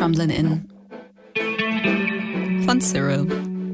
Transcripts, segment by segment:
Trumblin' In von Cyril.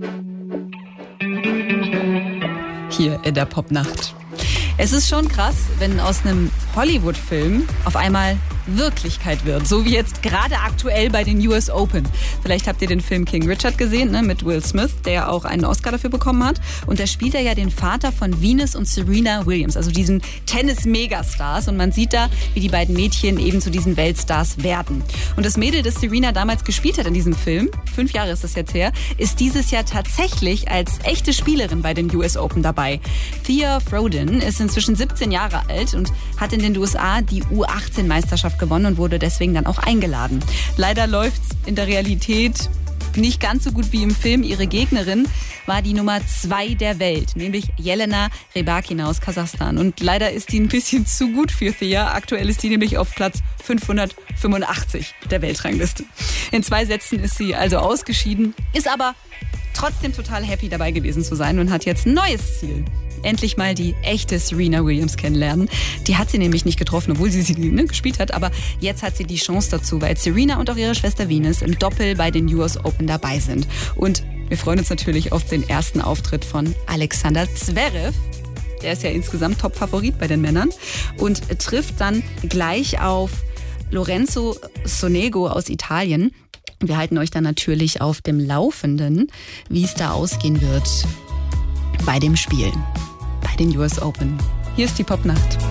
Hier in der Popnacht. Es ist schon krass, wenn aus einem Hollywood-Film auf einmal Wirklichkeit wird. So wie jetzt gerade aktuell bei den US Open. Vielleicht habt ihr den Film King Richard gesehen, ne, mit Will Smith, der ja auch einen Oscar dafür bekommen hat. Und da spielt er ja den Vater von Venus und Serena Williams, also diesen Tennis-Megastars. Und man sieht da, wie die beiden Mädchen eben zu diesen Weltstars werden. Und das Mädel, das Serena damals gespielt hat in diesem Film, 5 Jahre ist das jetzt her, ist dieses Jahr tatsächlich als echte Spielerin bei den US Open dabei. Thea Frodin ist inzwischen 17 Jahre alt und hat in den USA die U18-Meisterschaft gewonnen und wurde deswegen dann auch eingeladen. Leider läuft's in der Realität nicht ganz so gut wie im Film. Ihre Gegnerin war die Nummer 2 der Welt, nämlich Jelena Rybakina aus Kasachstan. Und leider ist die ein bisschen zu gut für Thea. Aktuell ist die nämlich auf Platz 585 der Weltrangliste. In 2 Sätzen ist sie also ausgeschieden, ist aber trotzdem total happy dabei gewesen zu sein und hat jetzt ein neues Ziel. Endlich mal die echte Serena Williams kennenlernen. Die hat sie nämlich nicht getroffen, obwohl sie gespielt hat. Aber jetzt hat sie die Chance dazu, weil Serena und auch ihre Schwester Venus im Doppel bei den US Open dabei sind. Und wir freuen uns natürlich auf den ersten Auftritt von Alexander Zverev. Der ist ja insgesamt Top-Favorit bei den Männern. Und trifft dann gleich auf Lorenzo Sonego aus Italien. Wir halten euch dann natürlich auf dem Laufenden, wie es da ausgehen wird bei dem Spiel, bei den US Open. Hier ist die Popnacht.